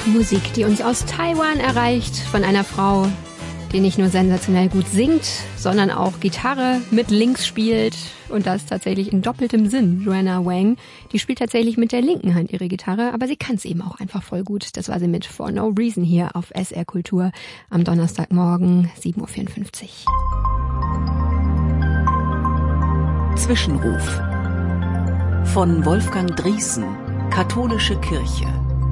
Musik, die uns aus Taiwan erreicht, von einer Frau, die nicht nur sensationell gut singt, sondern auch Gitarre mit links spielt und das tatsächlich in doppeltem Sinn. Joanna Wang, die spielt tatsächlich mit der linken Hand ihre Gitarre, aber sie kann es eben auch einfach voll gut. Das war sie mit For No Reason hier auf SR Kultur am Donnerstagmorgen 7.54 Uhr. Zwischenruf von Wolfgang Drießen, Katholische Kirche.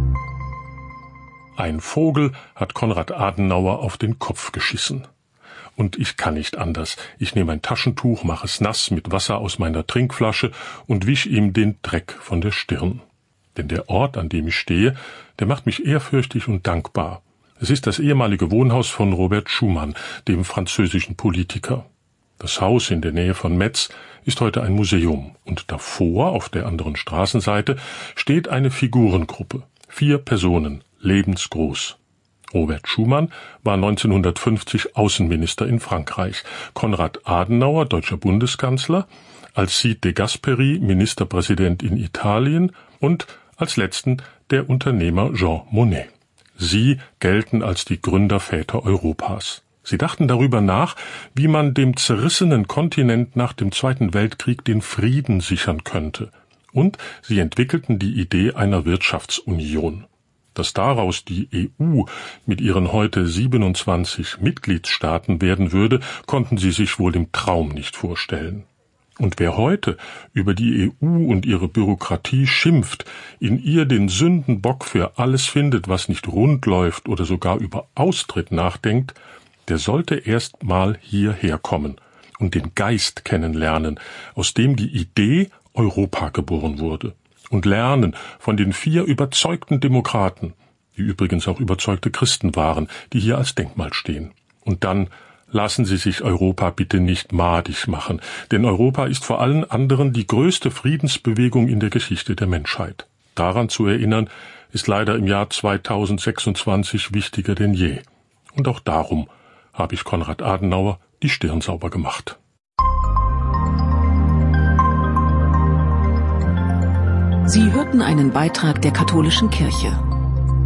Ein Vogel hat Konrad Adenauer auf den Kopf geschissen. Und ich kann nicht anders. Ich nehme ein Taschentuch, mache es nass mit Wasser aus meiner Trinkflasche und wisch ihm den Dreck von der Stirn. Denn der Ort, an dem ich stehe, der macht mich ehrfürchtig und dankbar. Es ist das ehemalige Wohnhaus von Robert Schuman, dem französischen Politiker. Das Haus in der Nähe von Metz ist heute ein Museum. Und davor, auf der anderen Straßenseite, steht eine Figurengruppe. 4 Personen. Lebensgroß. Robert Schuman war 1950 Außenminister in Frankreich, Konrad Adenauer, deutscher Bundeskanzler, Alcide de Gasperi, Ministerpräsident in Italien und als letzten der Unternehmer Jean Monnet. Sie gelten als die Gründerväter Europas. Sie dachten darüber nach, wie man dem zerrissenen Kontinent nach dem Zweiten Weltkrieg den Frieden sichern könnte. Und sie entwickelten die Idee einer Wirtschaftsunion. Dass daraus die EU mit ihren heute 27 Mitgliedstaaten werden würde, konnten sie sich wohl im Traum nicht vorstellen. Und wer heute über die EU und ihre Bürokratie schimpft, in ihr den Sündenbock für alles findet, was nicht rund läuft oder sogar über Austritt nachdenkt, der sollte erst mal hierher kommen und den Geist kennenlernen, aus dem die Idee Europa geboren wurde. Und lernen von den 4 überzeugten Demokraten, die übrigens auch überzeugte Christen waren, die hier als Denkmal stehen. Und dann lassen Sie sich Europa bitte nicht madig machen, denn Europa ist vor allen anderen die größte Friedensbewegung in der Geschichte der Menschheit. Daran zu erinnern, ist leider im Jahr 2026 wichtiger denn je. Und auch darum habe ich Konrad Adenauer die Stirn sauber gemacht. Sie hörten einen Beitrag der Katholischen Kirche.